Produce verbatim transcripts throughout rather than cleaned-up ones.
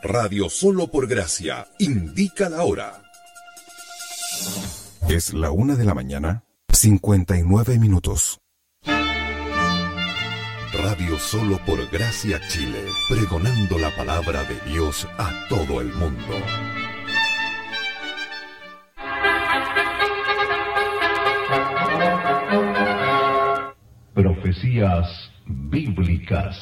Radio Solo por Gracia indica la hora. Es la una de la mañana, cincuenta y nueve minutos. Radio Solo por Gracia Chile, pregonando la palabra de Dios a todo el mundo. Profecías bíblicas.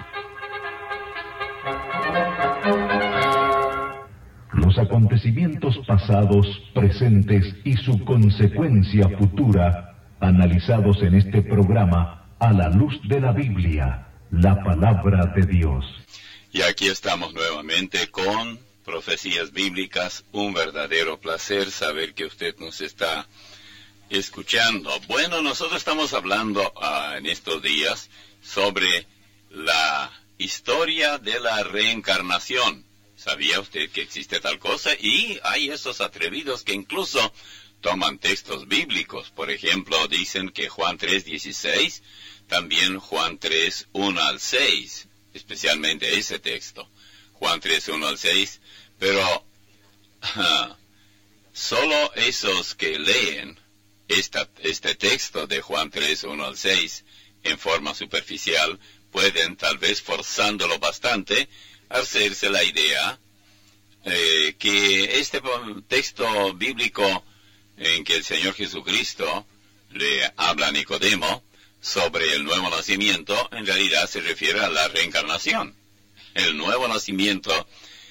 Los acontecimientos pasados, presentes y su consecuencia futura, analizados en este programa a la luz de la Biblia, la palabra de Dios. Y aquí estamos nuevamente con Profecías Bíblicas. Un verdadero placer saber que usted nos está escuchando. Bueno, nosotros estamos hablando uh, en estos días sobre la historia de la reencarnación. ¿Sabía usted que existe tal cosa? Y hay esos atrevidos que incluso toman textos bíblicos. Por ejemplo, dicen que Juan tres dieciséis, también Juan tres uno al seis, especialmente ese texto, Juan tres uno al seis, pero uh, solo esos que leen esta, este texto de Juan tres uno al seis en forma superficial pueden, tal vez forzándolo bastante, hacerse la idea eh, que este texto bíblico en que el Señor Jesucristo le habla a Nicodemo sobre el nuevo nacimiento, en realidad se refiere a la reencarnación. El nuevo nacimiento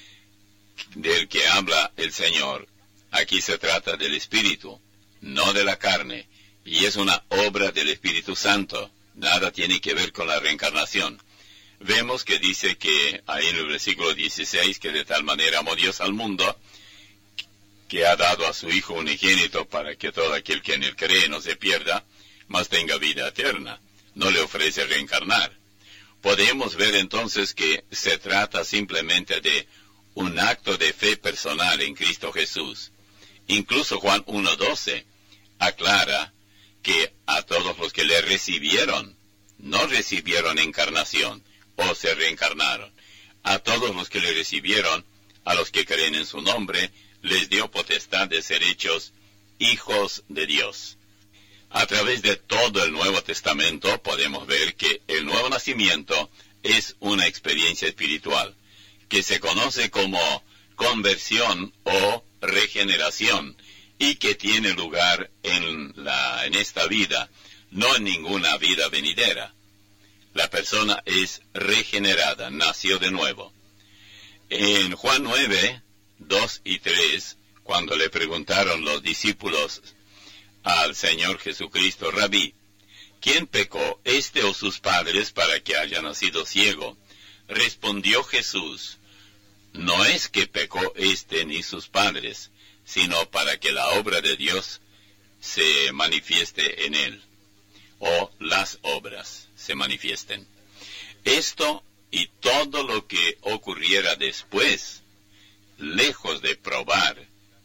del que habla el Señor, aquí se trata del Espíritu, no de la carne, y es una obra del Espíritu Santo. Nada tiene que ver con la reencarnación. Vemos que dice que ahí en el versículo dieciséis, que de tal manera amó Dios al mundo, que ha dado a su Hijo unigénito para que todo aquel que en él cree no se pierda, mas tenga vida eterna. No le ofrece reencarnar. Podemos ver entonces que se trata simplemente de un acto de fe personal en Cristo Jesús. Incluso Juan uno doce aclara que a todos los que le recibieron, no recibieron encarnación, o se reencarnaron. A todos los que le recibieron, a los que creen en su nombre, les dio potestad de ser hechos hijos de Dios. A través de todo el Nuevo Testamento podemos ver que el nuevo nacimiento es una experiencia espiritual, que se conoce como conversión o regeneración, y que tiene lugar en, la, en esta vida, no en ninguna vida venidera. La persona es regenerada, nació de nuevo. En Juan nueve, dos y tres, cuando le preguntaron los discípulos al Señor Jesucristo: Rabí, ¿quién pecó, este o sus padres, para que haya nacido ciego? Respondió Jesús: no es que pecó este ni sus padres, sino para que la obra de Dios se manifieste en él, o las obras se manifiesten. Esto y todo lo que ocurriera después, lejos de probar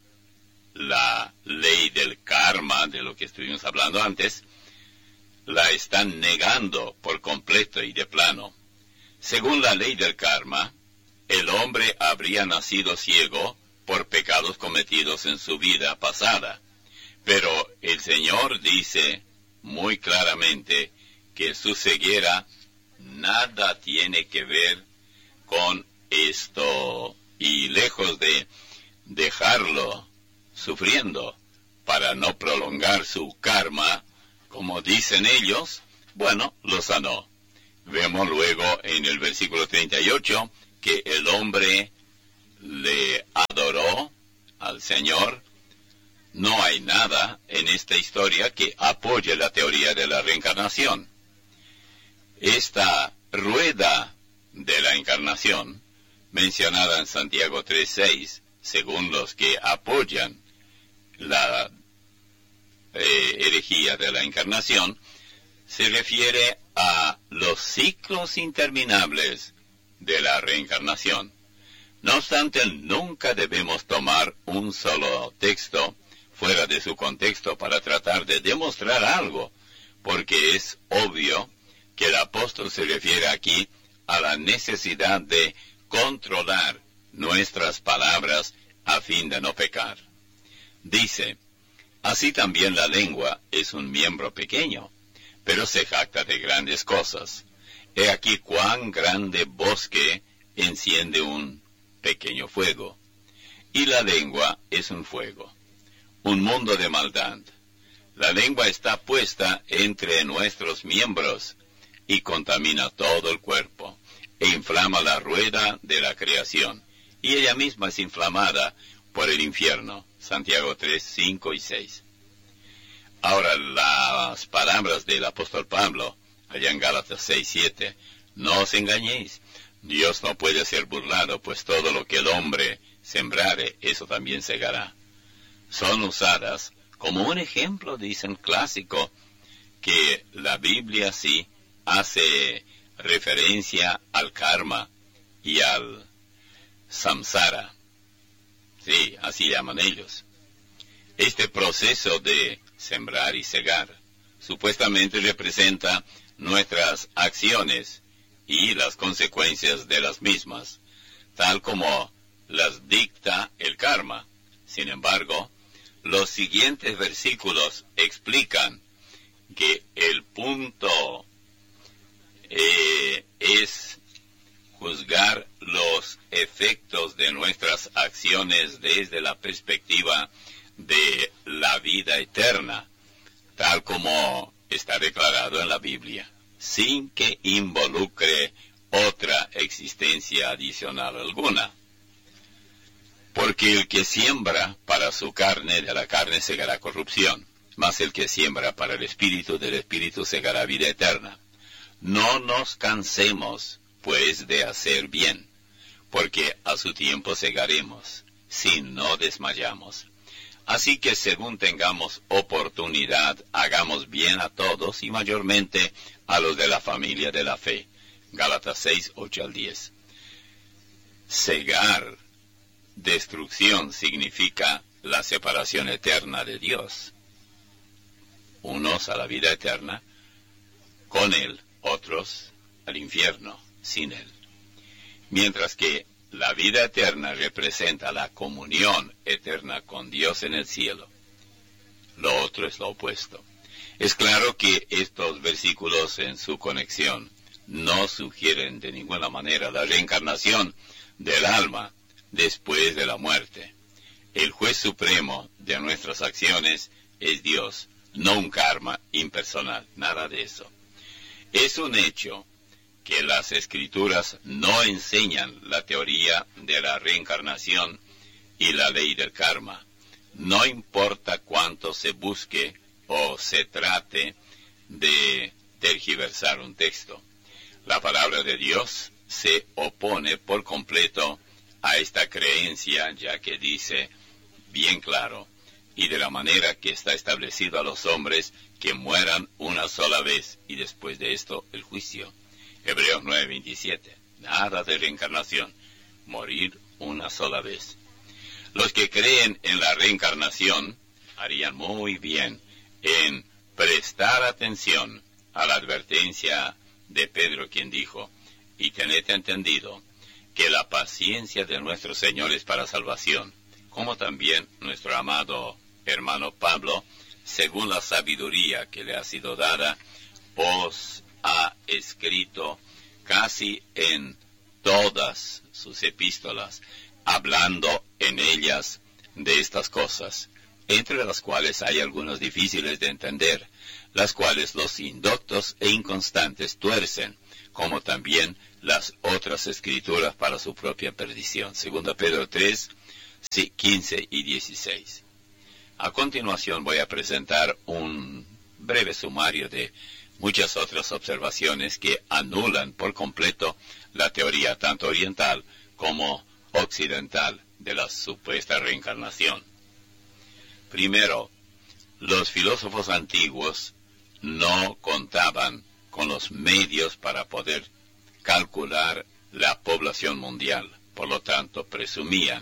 la ley del karma, de lo que estuvimos hablando antes, la están negando por completo y de plano. Según la ley del karma, el hombre habría nacido ciego por pecados cometidos en su vida pasada. Pero el Señor dice muy claramente que su ceguera nada tiene que ver con esto, y lejos de dejarlo sufriendo para no prolongar su karma, como dicen ellos, bueno, lo sanó. Vemos luego en el versículo treinta y ocho que el hombre le adoró al Señor. No hay nada en esta historia que apoye la teoría de la reencarnación. Esta rueda de la encarnación, mencionada en Santiago tres seis, según los que apoyan la eh, herejía de la encarnación, se refiere a los ciclos interminables de la reencarnación. No obstante, nunca debemos tomar un solo texto fuera de su contexto para tratar de demostrar algo, porque es obvio que el apóstol se refiere aquí a la necesidad de controlar nuestras palabras a fin de no pecar. Dice, así también la lengua es un miembro pequeño, pero se jacta de grandes cosas. He aquí cuán grande bosque enciende un pequeño fuego. Y la lengua es un fuego, un mundo de maldad. La lengua está puesta entre nuestros miembros y contamina todo el cuerpo, e inflama la rueda de la creación, y ella misma es inflamada por el infierno. Santiago tres, cinco y seis. Ahora, las palabras del apóstol Pablo, allá en Gálatas seis, siete, no os engañéis, Dios no puede ser burlado, pues todo lo que el hombre sembrare, eso también segará. Son usadas como un ejemplo, dicen, clásico, que la Biblia sí hace referencia al karma y al samsara. Sí, así llaman ellos. Este proceso de sembrar y segar supuestamente representa nuestras acciones y las consecuencias de las mismas, tal como las dicta el karma. Sin embargo, los siguientes versículos explican que el punto eh, es juzgar los efectos de nuestras acciones desde la perspectiva de la vida eterna, tal como está declarado en la Biblia, sin que involucre otra existencia adicional alguna. Porque el que siembra para su carne, de la carne segará corrupción, mas el que siembra para el Espíritu, del Espíritu segará vida eterna. No nos cansemos, pues, de hacer bien, porque a su tiempo segaremos, si no desmayamos. Así que según tengamos oportunidad, hagamos bien a todos y mayormente a los de la familia de la fe. Gálatas seis, ocho al diez. Segar, destrucción, significa la separación eterna de Dios. Unos a la vida eterna, con Él, otros al infierno, sin Él. Mientras que la vida eterna representa la comunión eterna con Dios en el cielo. Lo otro es lo opuesto. Es claro que estos versículos en su conexión no sugieren de ninguna manera la reencarnación del alma después de la muerte. El juez supremo de nuestras acciones es Dios, no un karma impersonal, nada de eso. Es un hecho que las Escrituras no enseñan la teoría de la reencarnación y la ley del karma. No importa cuánto se busque o se trate de tergiversar un texto. La palabra de Dios se opone por completo a esta creencia, ya que dice bien claro, y de la manera que está establecido a los hombres que mueran una sola vez, y después de esto el juicio. Hebreos nueve, veintisiete. Nada de reencarnación, morir una sola vez. Los que creen en la reencarnación harían muy bien en prestar atención a la advertencia de Pedro, quien dijo, y tened entendido que la paciencia de nuestro Señor es para salvación, como también nuestro amado hermano Pablo, según la sabiduría que le ha sido dada, os ha escrito casi en todas sus epístolas, hablando en ellas de estas cosas, entre las cuales hay algunas difíciles de entender, las cuales los indoctos e inconstantes tuercen, como también las otras escrituras para su propia perdición. Segunda Pedro tres, quince y dieciséis. A continuación voy a presentar un breve sumario de muchas otras observaciones que anulan por completo la teoría tanto oriental como occidental de la supuesta reencarnación. Primero, los filósofos antiguos no contaban con los medios para poder calcular la población mundial. Por lo tanto, presumían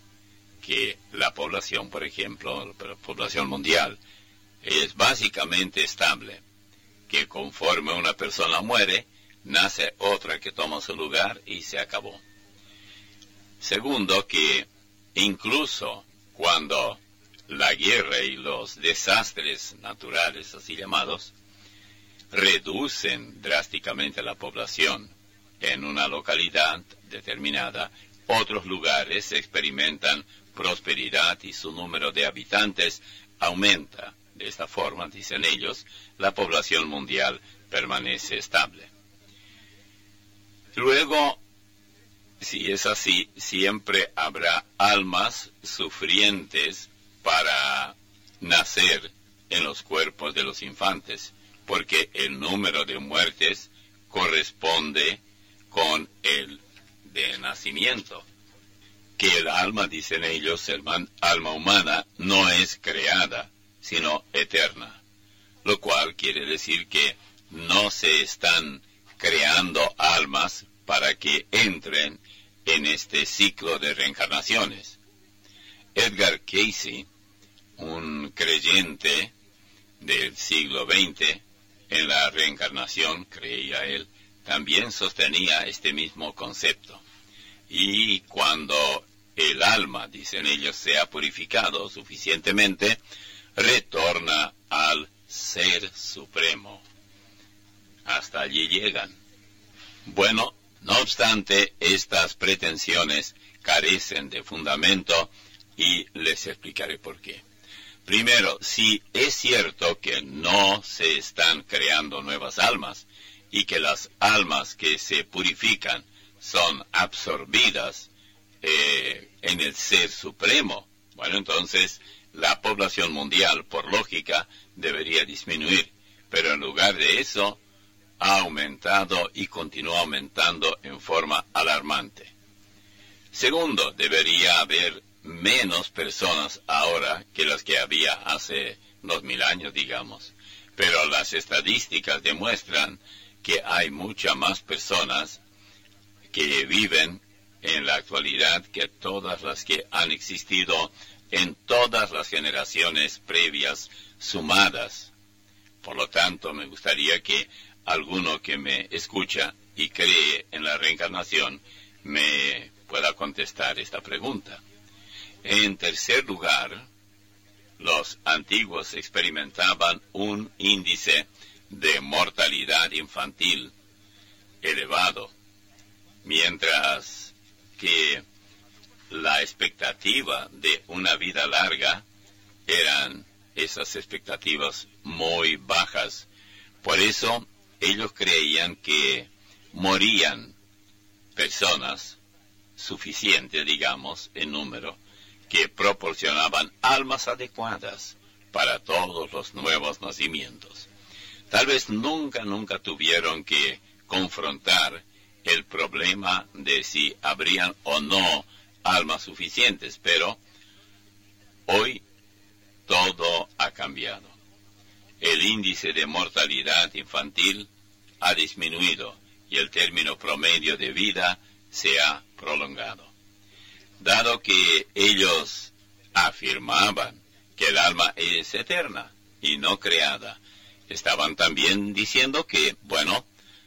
que la población, por ejemplo, la población mundial, es básicamente estable, que conforme una persona muere, nace otra que toma su lugar y se acabó. Segundo, que incluso cuando la guerra y los desastres naturales, así llamados, reducen drásticamente la población en una localidad determinada, otros lugares experimentan prosperidad y su número de habitantes aumenta. De esta forma, dicen ellos, la población mundial permanece estable. Luego, si es así, siempre habrá almas sufrientes para nacer en los cuerpos de los infantes, porque el número de muertes corresponde con el de nacimiento. Que el alma, dicen ellos, el man, alma humana, no es creada, sino eterna, lo cual quiere decir que no se están creando almas para que entren en este ciclo de reencarnaciones. Edgar Cayce, un creyente del siglo veinte en la reencarnación, creía él, también sostenía este mismo concepto. Y cuando el alma, dicen ellos, sea purificado suficientemente, retorna al Ser Supremo. Hasta allí llegan. Bueno, no obstante, estas pretensiones carecen de fundamento y les explicaré por qué. Primero, si es cierto que no se están creando nuevas almas y que las almas que se purifican son absorbidas eh, en el Ser Supremo, bueno, entonces la población mundial, por lógica, debería disminuir. Pero en lugar de eso, ha aumentado y continúa aumentando en forma alarmante. Segundo, debería haber menos personas ahora que las que había hace unos mil años, digamos. Pero las estadísticas demuestran que hay muchas más personas que viven en la actualidad que todas las que han existido en todas las generaciones previas sumadas. Por lo tanto, me gustaría que alguno que me escucha y cree en la reencarnación me pueda contestar esta pregunta. En tercer lugar, los antiguos experimentaban un índice de mortalidad infantil elevado, mientras que la expectativa de una vida larga eran esas expectativas muy bajas. Por eso ellos creían que morían personas suficientes, digamos, en número, que proporcionaban almas adecuadas para todos los nuevos nacimientos. Tal vez nunca, nunca tuvieron que confrontar el problema de si habrían o no almas suficientes, pero hoy todo ha cambiado. El índice de mortalidad infantil ha disminuido y el término promedio de vida se ha prolongado. Dado que ellos afirmaban que el alma es eterna y no creada, estaban también diciendo que, bueno,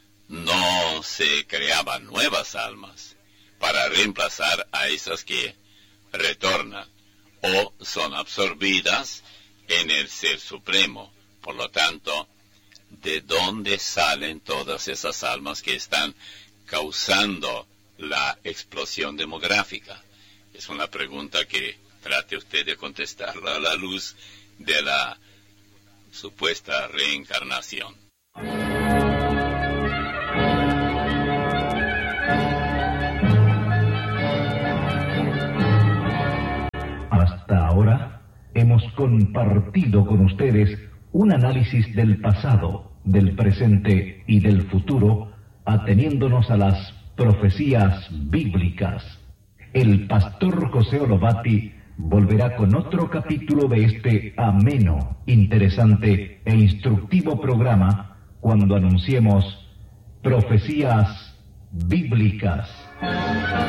no se creaban nuevas almas para reemplazar a esas que retornan o son absorbidas en el Ser Supremo. Por lo tanto, ¿de dónde salen todas esas almas que están causando la explosión demográfica? Es una pregunta que trate usted de contestarla a la luz de la supuesta reencarnación. Hasta ahora hemos compartido con ustedes un análisis del pasado, del presente y del futuro, ateniéndonos a las profecías bíblicas. El pastor José Olovati volverá con otro capítulo de este ameno, interesante e instructivo programa cuando anunciemos profecías bíblicas.